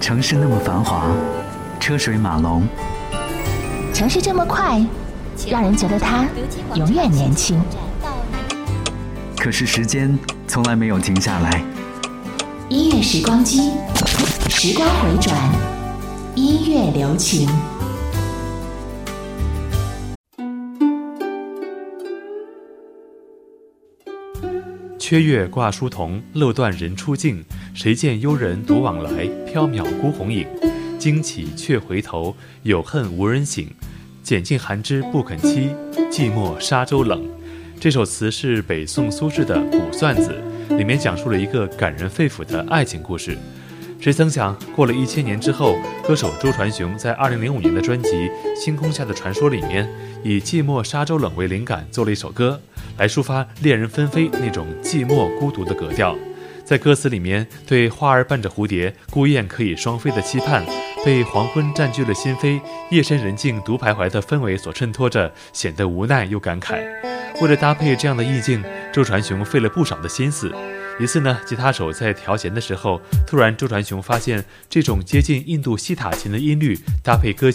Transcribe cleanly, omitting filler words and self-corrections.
城市那么繁华，车水马龙， 城市这么快，让人觉得它永远年轻。 可是时间从来没有停下来。 音乐时光机，时光回转，音乐留情。 缺月挂书童，漏断人初静。谁见幽人独往来，缥缈孤鸿影。惊起却回头，有恨无人省。拣尽寒枝不肯栖，寂寞沙洲冷。这首词是北宋苏轼的《卜算子》，里面讲述了一个感人肺腑的爱情故事。谁曾想，过了1000年之后，歌手周传雄在2005年的专辑《星空下的传说》里面，以寂寞沙洲冷为灵感做了一首歌，来抒发恋人纷飞那种寂寞孤独的格调。在歌词里面，对花儿伴着蝴蝶，孤雁可以双飞的期盼，被黄昏占据了心扉，夜深人静独徘徊的氛围所衬托着，显得无奈又感慨。为了搭配这样的意境，周传雄费了不少的心思。一次呢，吉他手在调弦的时候，突然周传雄发现这种接近印度西塔琴的音律搭配歌